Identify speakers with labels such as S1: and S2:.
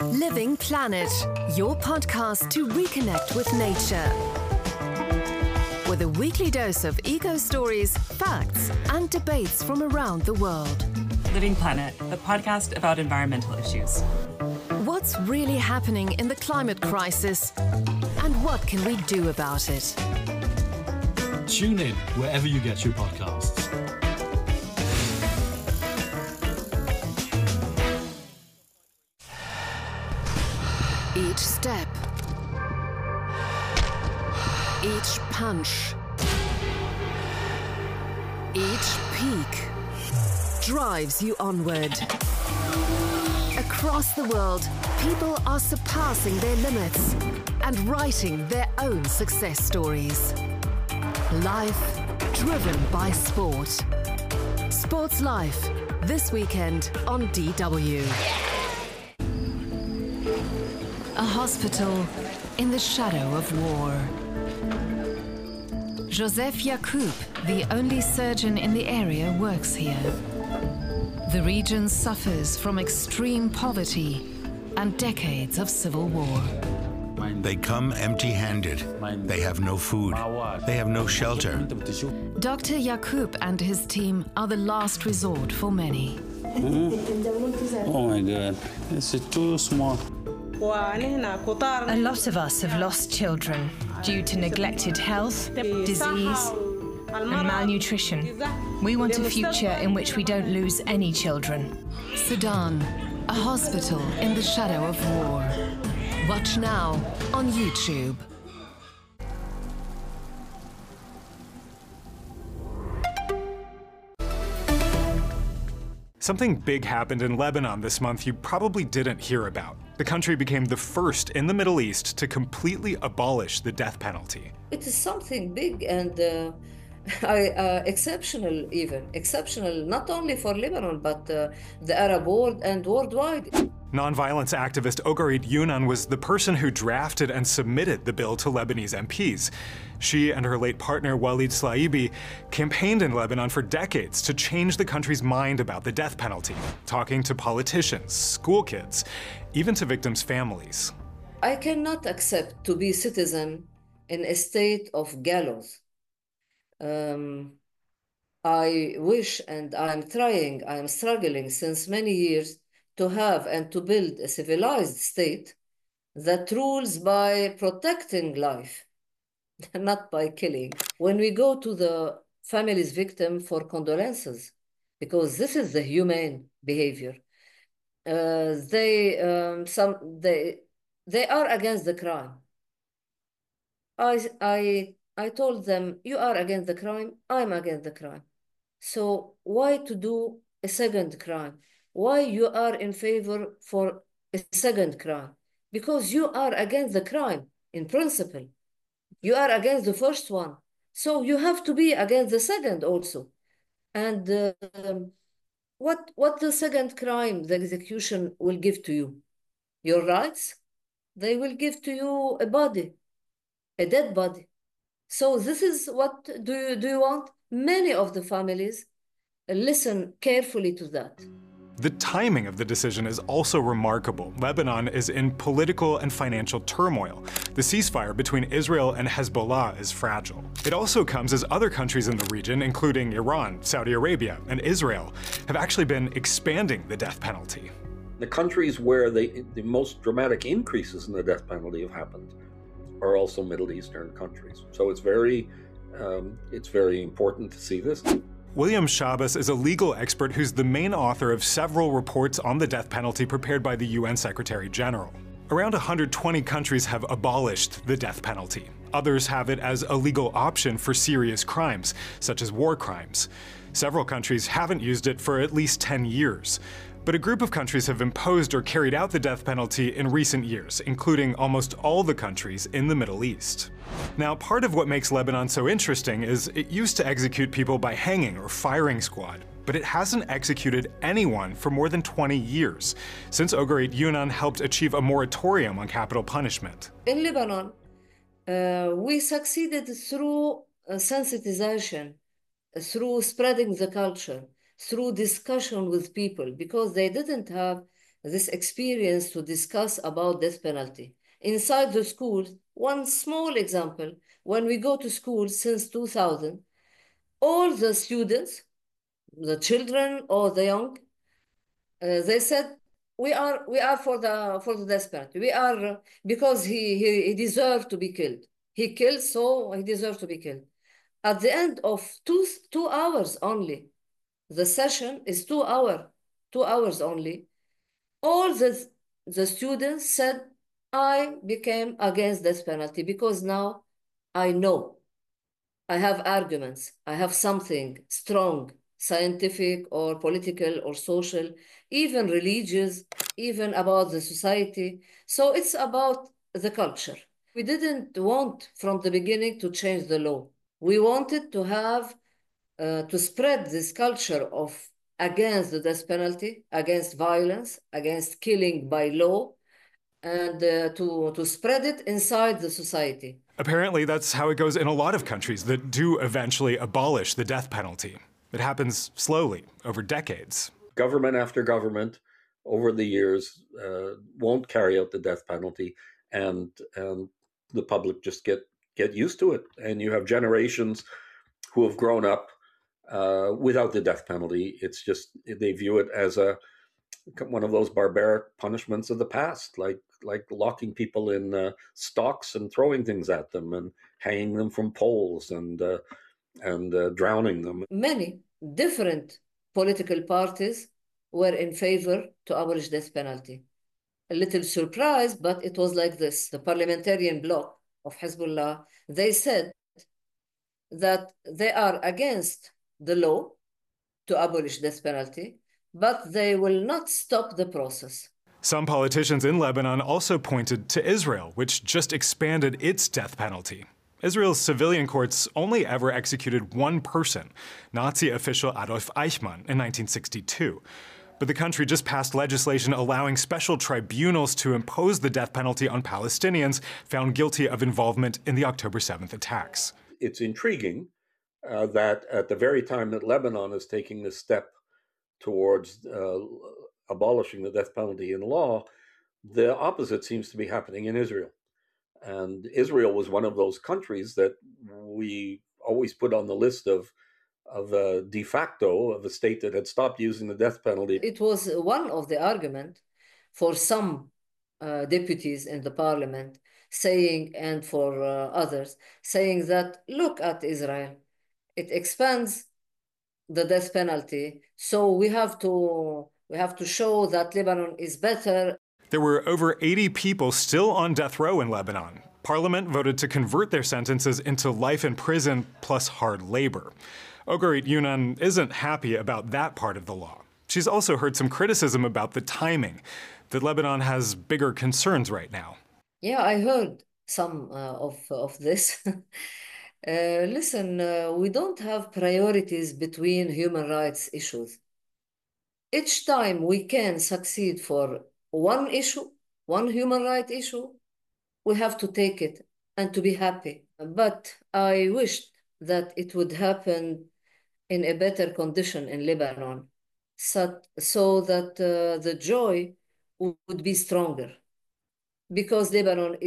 S1: Living Planet, your podcast to reconnect with nature. With a weekly dose of eco stories, facts, and debates from around the world.
S2: Living Planet, the podcast about environmental issues.
S1: What's really happening in the climate crisis, and what can we do about it?
S3: Tune in wherever you get your podcasts.
S1: Each step, each punch, each peak drives you onward. Across the world, people are surpassing their limits and writing their own success stories. Life driven by sport. Sports Life, this weekend on DW. A hospital in the shadow of war. Joseph Yacoub, the only surgeon in the area, works here. The region suffers from extreme poverty and decades of civil war.
S4: They come empty-handed. They have no food. They have no shelter.
S1: Dr. Yacoub and his team are the last resort for many.
S5: Oh my God, it's too small.
S6: A lot of us have lost children due to neglected health, disease, and malnutrition. We want a future in which we don't lose any children.
S1: Sudan, a hospital in the shadow of war. Watch now on YouTube.
S7: Something big happened in Lebanon this month you probably didn't hear about. The country became the first in the Middle East to completely abolish the death penalty.
S8: It is something big and exceptional even. Exceptional not only for Lebanon, but the Arab world and worldwide.
S7: Nonviolence activist Ogarit Younan was the person who drafted and submitted the bill to Lebanese MPs. She and her late partner Walid Slaibi campaigned in Lebanon for decades to change the country's mind about the death penalty, talking to politicians, school kids, even to victims' families.
S8: I cannot accept to be citizen in a state of gallows. I wish, and I'm trying, I'm struggling since many years to have and to build a civilized state that rules by protecting life, not by killing. When we go to the family's victim for condolences, because this is the humane behavior, they are against the crime. I told them, you are against the crime, I'm against the crime. So why to do a second crime? Why you are in favor for a second crime? Because you are against the crime in principle. You are against the first one. So you have to be against the second also. And what the second crime, the execution will give to you? Your rights? They will give to you a body, a dead body. So this is what do you want? Many of the families listen carefully to that.
S7: The timing of the decision is also remarkable. Lebanon is in political and financial turmoil. The ceasefire between Israel and Hezbollah is fragile. It also comes as other countries in the region, including Iran, Saudi Arabia, and Israel, have actually been expanding the death penalty.
S9: The countries where the most dramatic increases in the death penalty have happened are also Middle Eastern countries. So it's very important to see this.
S7: William Shabbos is a legal expert who's the main author of several reports on the death penalty prepared by the UN Secretary General. Around 120 countries have abolished the death penalty. Others have it as a legal option for serious crimes, such as war crimes. Several countries haven't used it for at least 10 years. But a group of countries have imposed or carried out the death penalty in recent years, including almost all the countries in the Middle East. Now, part of what makes Lebanon so interesting is it used to execute people by hanging or firing squad, but it hasn't executed anyone for more than 20 years, since Ogarit Younan helped achieve a moratorium on capital punishment.
S8: In Lebanon, we succeeded through sensitization, through spreading the culture, through discussion with people, because they didn't have this experience to discuss about death penalty. Inside the schools, one small example, when we go to school since 2000, all the students, the children or the young, they said, we are for the death penalty. We are because he deserved to be killed. He killed, so he deserved to be killed. At the end of 2 hours only, the session is 2 hours only. All the students said, I became against death penalty because now I know. I have arguments. I have something strong, scientific or political or social, even religious, even about the society. So it's about the culture. We didn't want from the beginning to change the law. We wanted to have, to spread this culture of against the death penalty, against violence, against killing by law, and to spread it inside the society.
S7: Apparently, that's how it goes in a lot of countries that do eventually abolish the death penalty. It happens slowly, over decades.
S9: Government after government over the years won't carry out the death penalty, and the public just get used to it. And you have generations who have grown up without the death penalty. It's just, they view it as one of those barbaric punishments of the past, like locking people in stocks and throwing things at them and hanging them from poles and drowning them.
S8: Many different political parties were in favor to abolish death penalty. A little surprised, but it was like this. The parliamentarian bloc of Hezbollah, they said that they are against the law to abolish death penalty, but they will not stop the process.
S7: Some politicians in Lebanon also pointed to Israel, which just expanded its death penalty. Israel's civilian courts only ever executed one person, Nazi official Adolf Eichmann, in 1962. But the country just passed legislation allowing special tribunals to impose the death penalty on Palestinians found guilty of involvement in the October 7th attacks.
S9: It's intriguing that at the very time that Lebanon is taking this step towards abolishing the death penalty in law, the opposite seems to be happening in Israel. And Israel was one of those countries that we always put on the list of de facto of a state that had stopped using the death penalty.
S8: It was one of the arguments for some deputies in the parliament saying, and for others, saying that, look at Israel, it expands the death penalty, so we have to show that Lebanon is better.
S7: There were over 80 people still on death row in Lebanon. Parliament voted to convert their sentences into life in prison plus hard labor. Ogarit Yunan isn't happy about that part of the law. She's also heard some criticism about the timing, that Lebanon has bigger concerns right now.
S8: Yeah, I heard some of this. Listen, we don't have priorities between human rights issues. Each time we can succeed for one issue, one human rights issue, we have to take it and to be happy. But I wished that it would happen in a better condition in Lebanon, so that the joy would be stronger, because Lebanon